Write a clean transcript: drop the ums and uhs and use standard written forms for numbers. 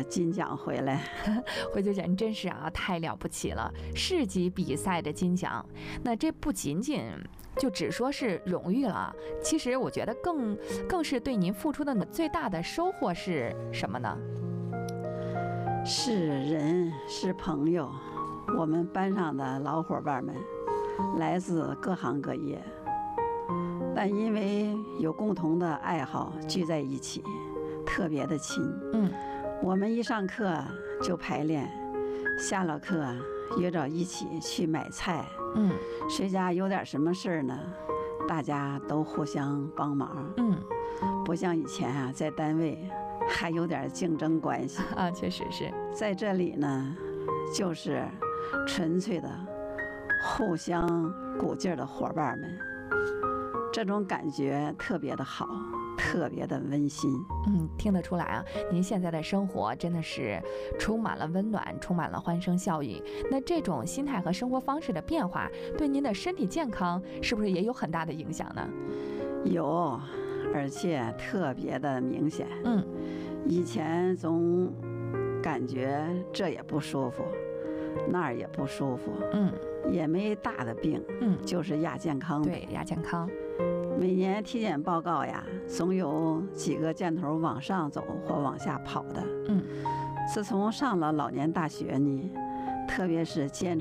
金奖回来。 我就觉得你真是啊，太了不起了，市级比赛的金奖，那这不仅仅就只说是荣誉了，其实我觉得更是对您付出的最大的收获是什么呢？ 是人，是朋友。我们班上的老伙伴们来自各行各业，但因为有共同的爱好聚在一起，特别的亲。我们一上课就排练，下了课约着一起去买菜。谁家有点什么事儿呢，大家都互相帮忙。不像以前啊，在单位还有点竞争关系啊，确实是。 在这里呢，就是纯粹的互相鼓劲儿的伙伴们，这种感觉特别的好，特别的温馨。 听得出来啊，您现在的生活真的是充满了温暖，充满了欢声笑语。那这种心态和生活方式的变化，对您的身体健康是不是也有很大的影响呢？ 有，而且特别的明显。以前总感觉这也不舒服，那儿也不舒服，也没大的病，就是亚健康。 对，亚健康。 每年体检报告呀，总有几个箭头往上走或往下跑的。自从上了老年大学呢，特别是坚